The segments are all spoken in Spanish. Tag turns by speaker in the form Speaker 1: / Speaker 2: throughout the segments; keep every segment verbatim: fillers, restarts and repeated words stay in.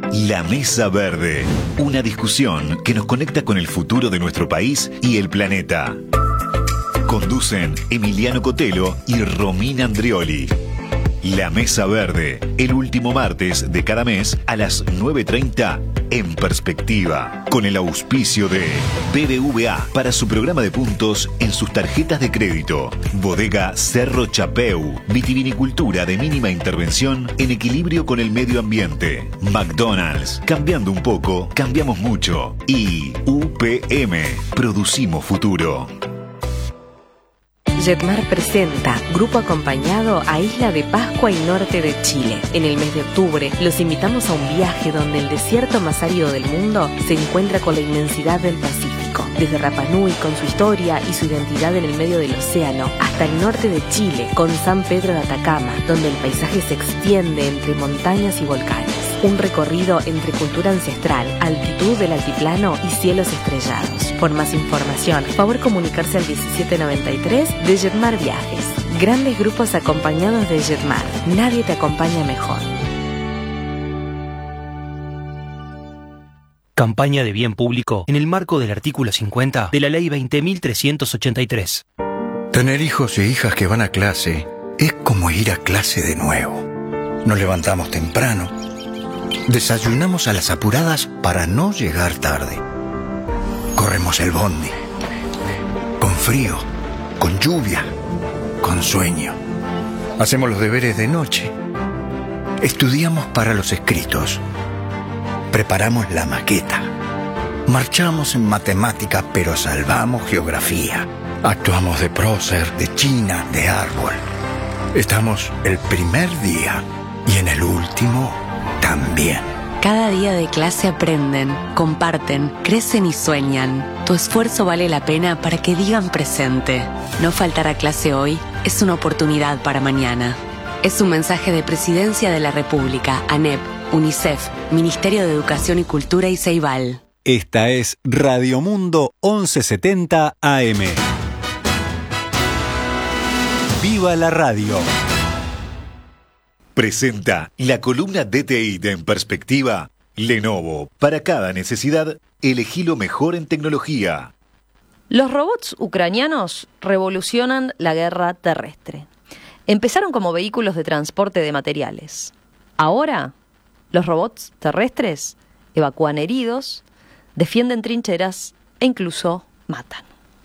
Speaker 1: La Mesa Verde, una discusión que nos conecta con el futuro de nuestro país y el planeta. Conducen Emiliano Cotelo y Romina Andrioli. La Mesa Verde, el último martes de cada mes a las nueve treinta en Perspectiva, con el auspicio de B B V A para su programa de puntos en sus tarjetas de crédito. Bodega Cerro Chapeu, vitivinicultura de mínima intervención en equilibrio con el medio ambiente. McDonald's, cambiando un poco, cambiamos mucho. Y U P M, producimos futuro.
Speaker 2: Jetmar presenta Grupo Acompañado a Isla de Pascua y norte de Chile. En el mes de octubre los invitamos a un viaje donde el desierto más árido del mundo se encuentra con la inmensidad del Pacífico. Desde Rapa Nui con su historia y su identidad en el medio del océano, hasta el norte de Chile con San Pedro de Atacama, donde el paisaje se extiende entre montañas y volcanes. Un recorrido entre cultura ancestral, altitud del altiplano y cielos estrellados. Por más información, favor comunicarse al diecisiete noventa y tres de Jetmar Viajes. Grandes grupos acompañados de Jetmar. Nadie te acompaña mejor.
Speaker 3: Campaña de bien público en el marco del artículo cincuenta de la Ley veinte mil trescientos ochenta y tres.
Speaker 4: Tener hijos e hijas que van a clase es como ir a clase de nuevo. Nos levantamos temprano, desayunamos a las apuradas para no llegar tarde. Corremos el bondi, con frío, con lluvia, con sueño. Hacemos los deberes de noche. Estudiamos para los escritos. Preparamos la maqueta. Marchamos en matemática, pero salvamos geografía. Actuamos de prócer, de china, de árbol. Estamos el primer día y en el último también.
Speaker 2: Cada día de clase aprenden, comparten, crecen y sueñan. Tu esfuerzo vale la pena para que digan presente. No faltar a clase hoy es una oportunidad para mañana. Es un mensaje de Presidencia de la República, ANEP, UNICEF, Ministerio de Educación y Cultura y Ceibal.
Speaker 5: Esta es Radio Mundo once setenta A M. ¡Viva la radio!
Speaker 1: Presenta la columna D T I de En Perspectiva. Lenovo, para cada necesidad, elegí lo mejor en tecnología.
Speaker 6: Los robots ucranianos revolucionan la guerra terrestre. Empezaron como vehículos de transporte de materiales. Ahora, los robots terrestres evacúan heridos, defienden trincheras e incluso matan.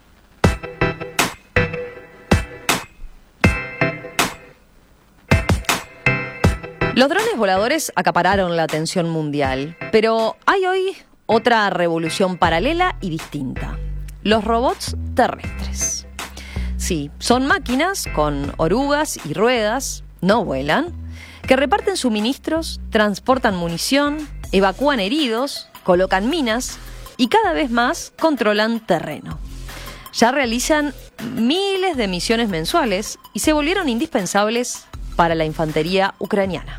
Speaker 6: Los drones voladores acapararon la atención mundial, pero hay hoy otra revolución paralela y distinta: los robots terrestres. Sí, son máquinas con orugas y ruedas, no vuelan, que reparten suministros, transportan munición, evacúan heridos, colocan minas y cada vez más controlan terreno. Ya realizan miles de misiones mensuales y se volvieron indispensables para la infantería ucraniana.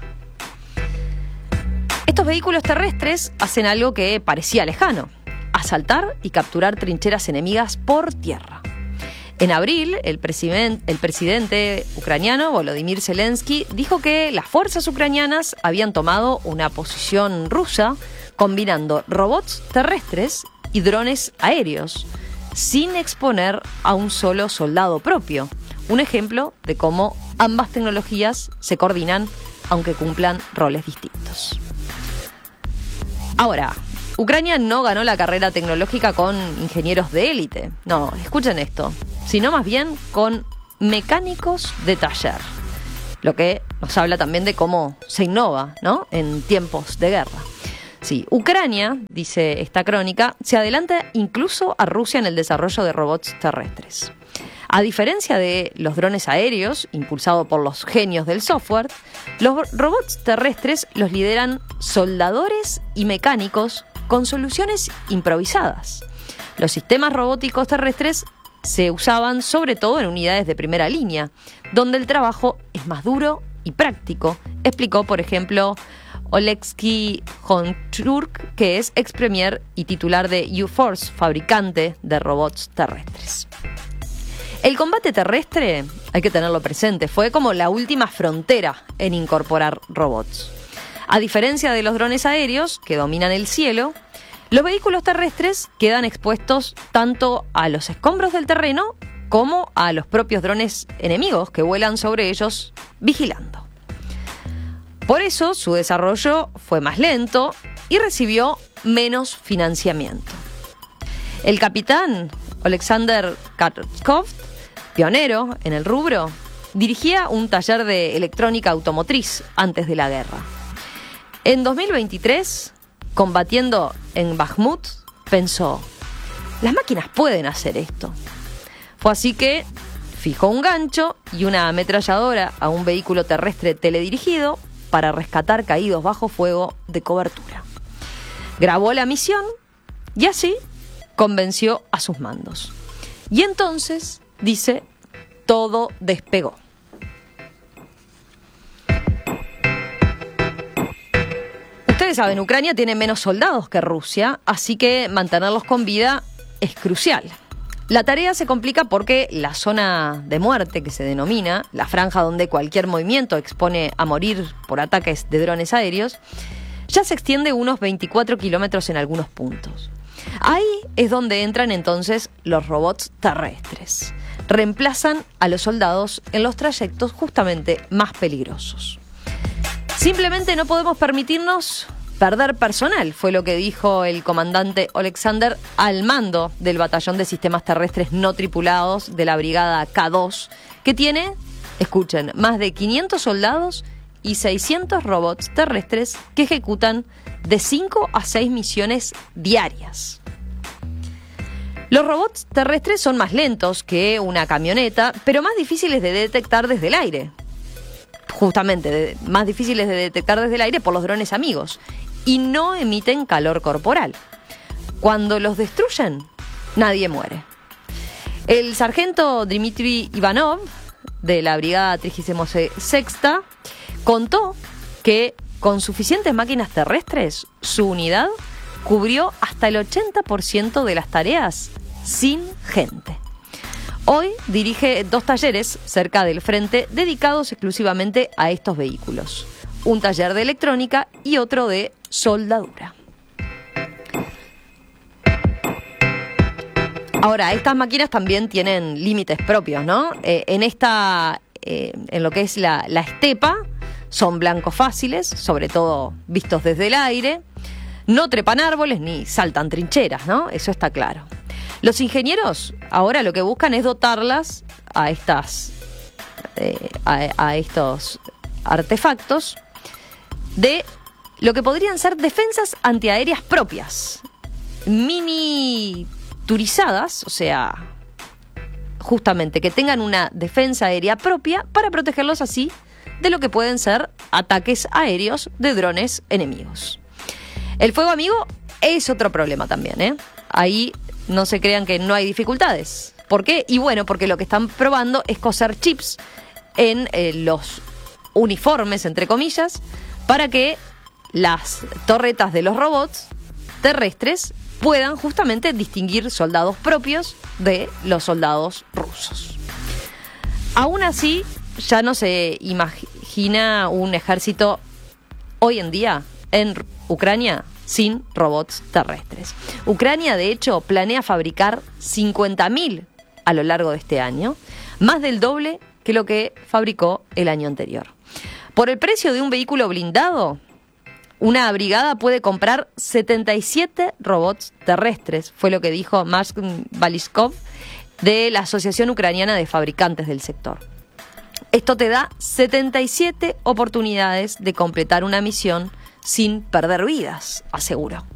Speaker 6: Estos vehículos terrestres hacen algo que parecía lejano: asaltar y capturar trincheras enemigas por tierra. En abril, el, presiden- el presidente ucraniano Volodymyr Zelensky dijo que las fuerzas ucranianas habían tomado una posición rusa combinando robots terrestres y drones aéreos, sin exponer a un solo soldado propio. Un ejemplo de cómo ambas tecnologías se coordinan, aunque cumplan roles distintos. Ahora, Ucrania no ganó la carrera tecnológica con ingenieros de élite. No, escuchen esto. Sino más bien con mecánicos de taller. Lo que nos habla también de cómo se innova, ¿no?, en tiempos de guerra. Sí, Ucrania, dice esta crónica, se adelanta incluso a Rusia en el desarrollo de robots terrestres. A diferencia de los drones aéreos, impulsados por los genios del software, los robots terrestres los lideran soldadores y mecánicos con soluciones improvisadas. Los sistemas robóticos terrestres se usaban sobre todo en unidades de primera línea, donde el trabajo es más duro y práctico, explicó, por ejemplo, Oleksiy Honchurk, que es ex premier y titular de U-Force, fabricante de robots terrestres. El combate terrestre, hay que tenerlo presente, fue como la última frontera en incorporar robots. A diferencia de los drones aéreos, que dominan el cielo, los vehículos terrestres quedan expuestos tanto a los escombros del terreno como a los propios drones enemigos que vuelan sobre ellos vigilando. Por eso su desarrollo fue más lento y recibió menos financiamiento. El capitán Alexander Katkov, pionero en el rubro, dirigía un taller de electrónica automotriz antes de la guerra. En dos mil veintitrés, combatiendo en Bakhmut, pensó: las máquinas pueden hacer esto. Fue así que fijó un gancho y una ametralladora a un vehículo terrestre teledirigido para rescatar caídos bajo fuego de cobertura. Grabó la misión y así convenció a sus mandos. Y entonces, dice, todo despegó. Ustedes saben, Ucrania tiene menos soldados que Rusia, así que mantenerlos con vida es crucial. La tarea se complica porque la zona de muerte, que se denomina, la franja donde cualquier movimiento expone a morir por ataques de drones aéreos, ya se extiende unos veinticuatro kilómetros en algunos puntos. Ahí es donde entran entonces los robots terrestres. Reemplazan a los soldados en los trayectos justamente más peligrosos. Simplemente no podemos permitirnos perder personal, fue lo que dijo el comandante Alexander al mando del batallón de sistemas terrestres no tripulados de la brigada K dos, que tiene, escuchen, más de quinientos soldados y seiscientos robots terrestres que ejecutan de cinco a seis misiones diarias. Los robots terrestres son más lentos que una camioneta, pero más difíciles de detectar desde el aire. Justamente, de, más difíciles de detectar desde el aire por los drones amigos. Y no emiten calor corporal. Cuando los destruyen, nadie muere. El sargento Dmitry Ivanov, de la brigada trigésima sexta, contó que con suficientes máquinas terrestres, su unidad cubrió hasta el ochenta por ciento de las tareas sin gente. Hoy dirige dos talleres cerca del frente dedicados exclusivamente a estos vehículos. Un taller de electrónica y otro de soldadura. Ahora, estas máquinas también tienen límites propios, ¿no? Eh, en esta, eh, en lo que es la, la estepa, son blancos fáciles, sobre todo vistos desde el aire. No trepan árboles ni saltan trincheras, ¿no? Eso está claro. Los ingenieros ahora lo que buscan es dotarlas a estas, eh, a, a estos artefactos de lo que podrían ser defensas antiaéreas propias, miniaturizadas, o sea, justamente que tengan una defensa aérea propia para protegerlos así de lo que pueden ser ataques aéreos de drones enemigos. El fuego amigo es otro problema también, ¿eh? Ahí no se crean que no hay dificultades. ¿Por qué? Y bueno, porque lo que están probando es coser chips en eh, los uniformes, entre comillas, para que las torretas de los robots terrestres puedan justamente distinguir soldados propios de los soldados rusos. Aún así, ya no se imagina un ejército hoy en día en Ucrania sin robots terrestres. Ucrania, de hecho, planea fabricar cincuenta mil a lo largo de este año, más del doble que lo que fabricó el año anterior. Por el precio de un vehículo blindado, una brigada puede comprar setenta y siete robots terrestres, fue lo que dijo Maxim Baliskov de la Asociación Ucraniana de Fabricantes del Sector. Esto te da setenta y siete oportunidades de completar una misión sin perder vidas, aseguró.